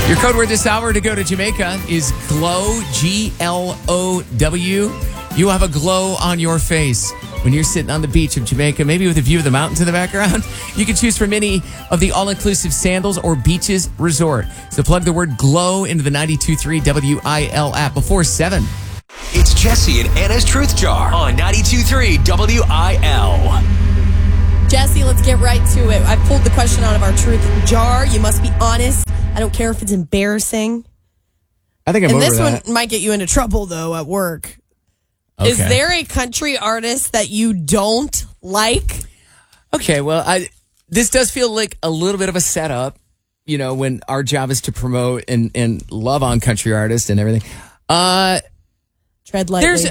Your code word this hour to go to Jamaica is GLOW, Glow. You have a glow on your face when you're sitting on the beach of Jamaica, maybe with a view of the mountains in the background. You can choose from any of the all-inclusive Sandals or Beaches Resort. So plug the word GLOW into the 92.3 WIL app before 7. It's Jesse and Anna's Truth Jar on 92.3 WIL. Jesse, let's get right to it. I've pulled the question out of our truth jar. You must be honest. I don't care if it's embarrassing. I think I'm and over this that. one might get you into trouble, though, at work. Okay. Is there a country artist that you don't like? Okay, well, this does feel like a little bit of a setup, when our job is to promote and love on country artists and everything. Tread lightly.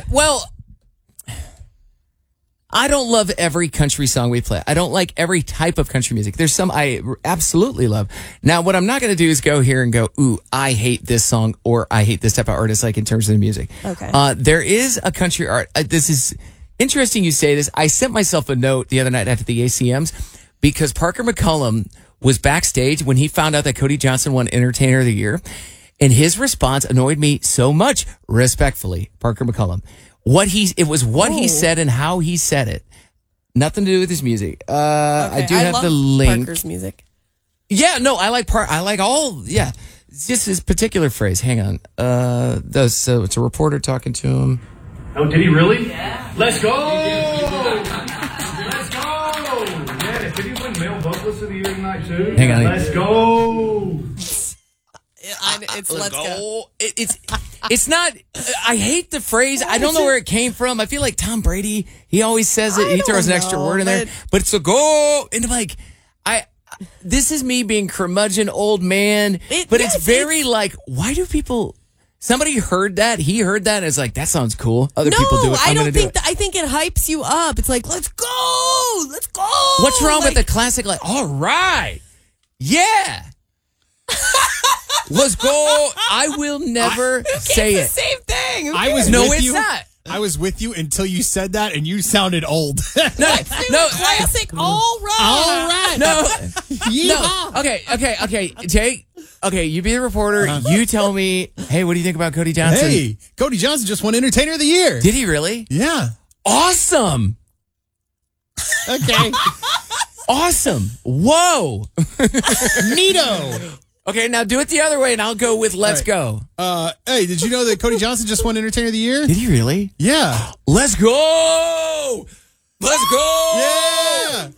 I don't love every country song we play. I don't like every type of country music. There's some I absolutely love. Now, what I'm not going to do is go here and go, ooh, I hate this song or I hate this type of artist, like in terms of the music. Okay. There is a country art. This is interesting you say this. I sent myself a note the other night after the ACMs because Parker McCullum was backstage when he found out that Cody Johnson won Entertainer of the Year. And his response annoyed me so much, respectfully, Parker McCullum. It was what he said and how he said it. Nothing to do with his music. I do have the link. Parker's music. Yeah, no, I like all. Yeah, it's just his particular phrase. Hang on. So it's a reporter talking to him. Oh, did he really? Yeah. Let's go! Let's go! Yeah, did he win male vocalist of the year tonight too? Hang on. Let's go! Let's go. It's not. I hate the phrase. I don't know where it came from. I feel like Tom Brady. He always says it. He throws an extra word in there, but it's a go. And I'm like, this is me being curmudgeon old man. It's very like, why do people? Somebody heard that. He heard that. And it's like, that sounds cool. Other people do it. I don't think. I think it hypes you up. It's like, let's go. Let's go. What's wrong with the classic? Like, all right, yeah. Let's go. I will never say it. It's the same thing. It's not. I was with you until you said that, and you sounded old. No. Classic. All right. No. Okay. Jake. Okay, you be the reporter. You tell me. Hey, what do you think about Cody Johnson? Hey, Cody Johnson just won Entertainer of the Year. Did he really? Yeah. Awesome. Okay. Awesome. Whoa. Neato. Okay, now do it the other way, and I'll go with let's go. Hey, did you know that Cody Johnson just won Entertainer of the Year? Did he really? Yeah. Let's go! Let's go! Yeah!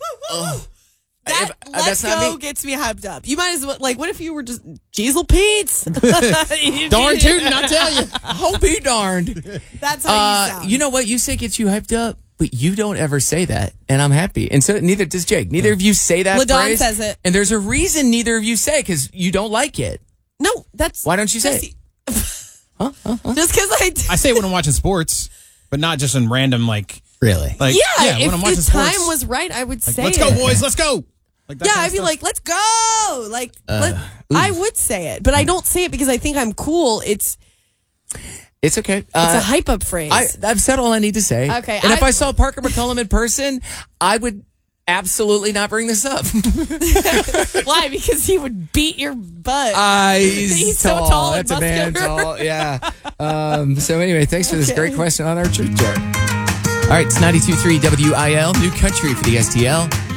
Let's go gets me hyped up. You might as well, what if you were just Diesel Pete's? Darn tootin', I tell you. I'll be darned. That's how you sound. You know what? You say gets you hyped up, but you don't ever say that, and I'm happy. And so neither does Jake. Neither of you say that LaDon phrase. says it. And there's a reason neither of you say it, because you don't like it. No, that's... Why don't you say it? Just because I say it when I'm watching sports, but not just in random, Really? when if I'm watching the sports. time was right, I would say let's it. go, boys, let's go. I'd be like, let's go. I would say it, but I don't say it because I think I'm cool. It's okay. It's a hype up phrase. I've said all I need to say. Okay. And if I saw Parker McCullum in person, I would absolutely not bring this up. Why? Because he would beat your butt. He's tall. So tall and That's a man tall. Yeah. So anyway, thanks for this great question on our Truth Jar. All right, it's 92.3 WIL, New Country for the STL.